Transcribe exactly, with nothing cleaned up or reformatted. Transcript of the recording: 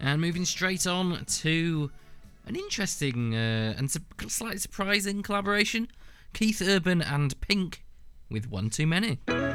And moving straight on to an interesting uh, and su- slightly surprising collaboration. Keith Urban and Pink with One Too Many.